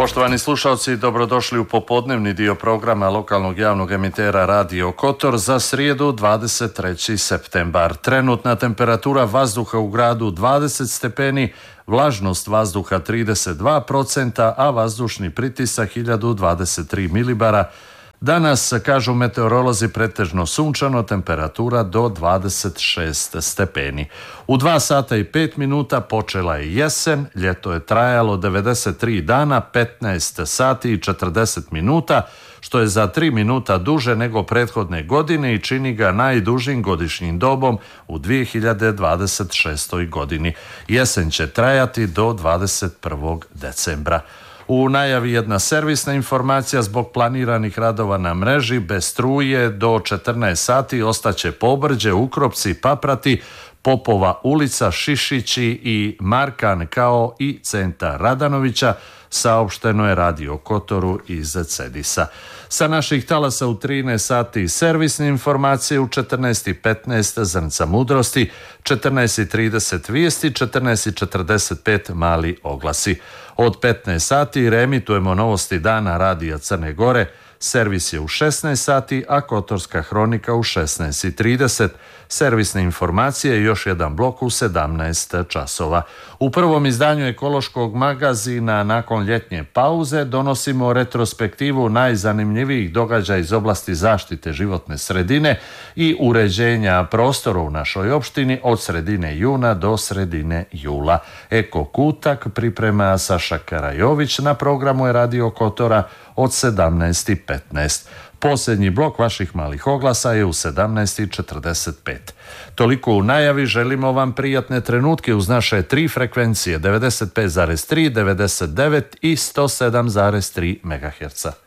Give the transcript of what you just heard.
Poštovani slušalci, dobrodošli u popodnevni dio programa lokalnog javnog emitera Radio Kotor za srijedu 23. septembar. Trenutna temperatura vazduha u gradu 20 stepeni, vlažnost vazduha 32%, a vazdušni pritisak 1023 milibara. Danas, kažu meteorolozi, pretežno sunčano, temperatura do 26 stepeni. U 2 sata i 5 minuta počela je jesen, ljeto je trajalo 93 dana, 15 sati i 40 minuta, što je za 3 minuta duže nego prethodne godine i čini ga najdužim godišnjim dobom u 2026. godini. Jesen će trajati do 21. decembra. U najavi jedna servisna informacija: zbog planiranih radova na mreži bez struje do 14 sati ostaće Pobrđe, Ukropci, Paprati, Popova ulica, Šišići i Markan kao i centar Radanovića, saopšteno je Radio Kotoru iz Cedisa. Sa naših talasa u 13 sati servisne informacije, u 14:15 Zrnca mudrosti, 14:30 vijesti, 14:45 mali oglasi. Od 15 sati reemitujemo novosti dana Radija Crne Gore, servis je u 16 sati, a Kotorska hronika u 16:30. Servisne informacije i još jedan blok u 17 časova. U prvom izdanju ekološkog magazina nakon ljetnje pauze donosimo retrospektivu najzanimljivijih događaja iz oblasti zaštite životne sredine i uređenja prostora u našoj opštini od sredine juna do sredine jula. Eko Kutak priprema Saša Karajović, na programu je Radio Kotora od 17:15. Posljednji blok vaših malih oglasa je u 17:45. Toliko u najavi, želimo vam prijatne trenutke uz naše 3 frekvencije 95,3, 99 i 107,3 MHz.